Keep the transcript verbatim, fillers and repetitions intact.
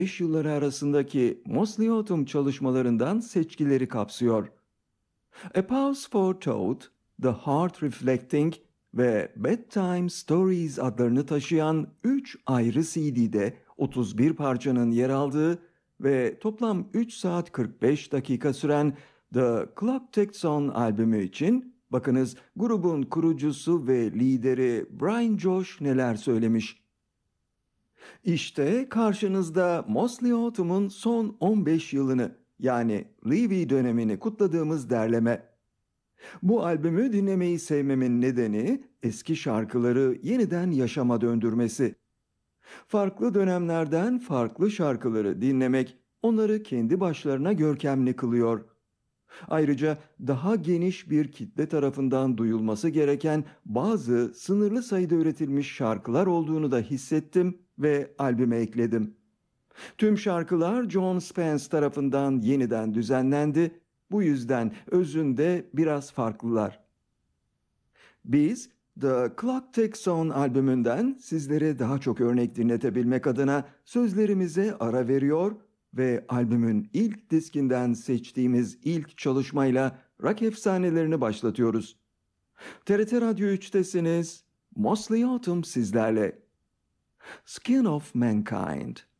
beş yılları arasındaki Mosley Autumn çalışmalarından seçkileri kapsıyor. A Pause for Thought, The Heart Reflecting ve Bedtime Stories adlarını taşıyan üç ayrı C D'de otuz bir parçanın yer aldığı ve toplam üç saat kırk beş dakika süren The Clock Ticks On albümü için bakınız grubun kurucusu ve lideri Brian Josh neler söylemiş. İşte karşınızda Mosley Autumn'un son on beş yılını yani Levy dönemini kutladığımız derleme. Bu albümü dinlemeyi sevmemin nedeni eski şarkıları yeniden yaşama döndürmesi. Farklı dönemlerden farklı şarkıları dinlemek onları kendi başlarına görkemli kılıyor. Ayrıca daha geniş bir kitle tarafından duyulması gereken bazı sınırlı sayıda üretilmiş şarkılar olduğunu da hissettim ve albüme ekledim. Tüm şarkılar John Spence tarafından yeniden düzenlendi. Bu yüzden özünde biraz farklılar. Biz The Clock Ticks On albümünden sizlere daha çok örnek dinletebilmek adına sözlerimize ara veriyor ve albümün ilk diskinden seçtiğimiz ilk çalışmayla rock efsanelerini başlatıyoruz. T R T Radyo üçtesiniz. Mosley Autumn sizlerle. Skin of Mankind.